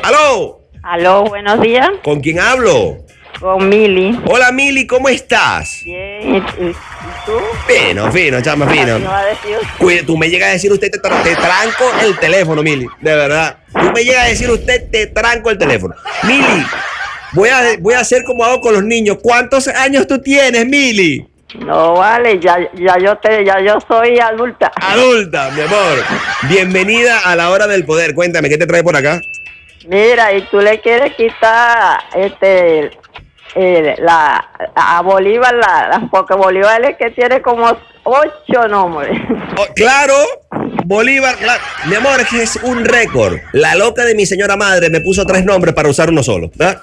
¡Aló! Aló, buenos días. ¿Con quién hablo? Con Mili. Hola, Mili, ¿cómo estás? Bien, ¿y tú? Fino, chama, fino. ¿Qué va a decir usted? Cuide, tú me llegas a decir usted, te tranco el teléfono, Mili. De verdad. Tú me llegas a decir usted, te tranco el teléfono. Mili, voy a hacer como hago con los niños. ¿Cuántos años tú tienes, Mili? No vale, ya yo soy adulta. Adulta, mi amor. Bienvenida a la hora del poder. Cuéntame, ¿qué te trae por acá? Mira, y tú le quieres quitar a Bolívar, porque Bolívar es que tiene como 8 nombres. Oh, claro, Bolívar, claro. Mi amor, es que es un récord. La loca de mi señora madre me puso 3 nombres para usar uno solo. ¿Ah?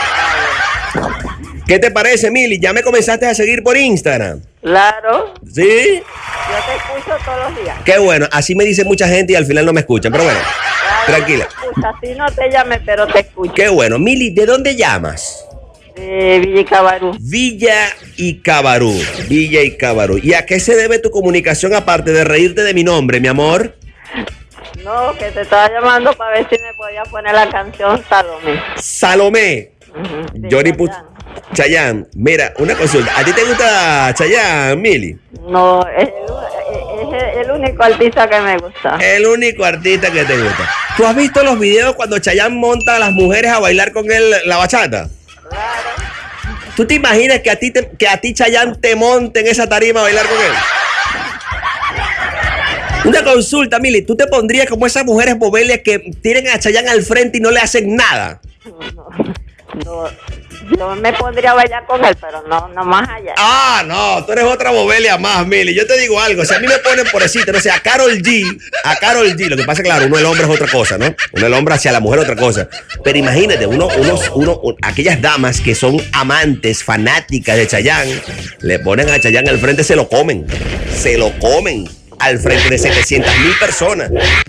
¿Qué te parece, Mili? ¿Ya me comenzaste a seguir por Instagram? Claro. ¿Sí? Yo te escucho todos los días. Qué bueno, así me dice mucha gente y al final no me escuchan, pero bueno, Claro, tranquila. te escucho, así no te llame, pero te escucho. Qué bueno. Mili, ¿de dónde llamas? Villa Cabarú. Villa y Cabarú. Villa y Cabarú. ¿Y a qué se debe tu comunicación aparte de reírte de mi nombre, mi amor? No, que te estaba llamando para ver si me podía poner la canción Salomé. Salomé. De Johnny Chayanne. Chayanne. Mira, una consulta. ¿A ti te gusta Chayanne, Mili? No, es el único artista que me gusta. El único artista que te gusta. ¿Tú has visto los videos cuando Chayanne monta a las mujeres a bailar con él la bachata? Claro. ¿Tú te imaginas que a ti Chayanne te monte en esa tarima a bailar con él? Una consulta, Mili. ¿Tú te pondrías como esas mujeres bobelias que tienen a Chayanne al frente y no le hacen nada? No, yo me pondría a bailar con él, pero no más allá. Ah, no, tú eres otra bobelia más, Mili. Yo te digo algo, si a mí me ponen por decirte, no sé, a Karol G, lo que pasa es claro, uno el hombre es otra cosa, ¿no? Uno el hombre hacia la mujer otra cosa. Pero imagínate, aquellas damas que son amantes, fanáticas de Chayanne, le ponen a Chayanne al frente, se lo comen al frente de 700,000 personas.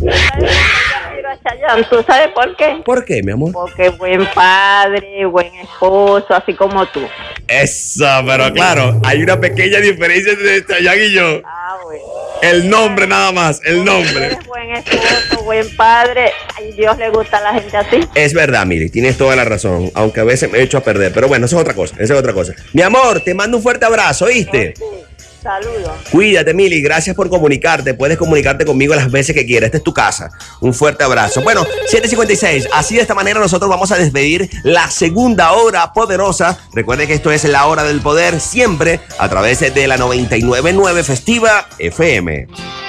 ¿Tú sabes por qué? ¿Por qué, mi amor? Porque buen padre, buen esposo, así como tú. Eso, pero claro, hay una pequeña diferencia entre Chayanne y yo. Ah, bueno. El nombre nada más, el nombre. Eres buen esposo, buen padre. Ay, Dios le gusta a la gente así. Es verdad, Mili, tienes toda la razón, aunque a veces me he hecho a perder, pero bueno, eso es otra cosa, Mi amor, te mando un fuerte abrazo, ¿oíste? Sí, saludos. Cuídate, Mili, gracias por comunicarte. Puedes comunicarte conmigo las veces que quieras. Esta es tu casa. Un fuerte abrazo. Bueno, 7:56. Así de esta manera nosotros vamos a despedir la segunda hora poderosa. Recuerde que esto es la hora del poder siempre a través de la 99.9 Festiva FM.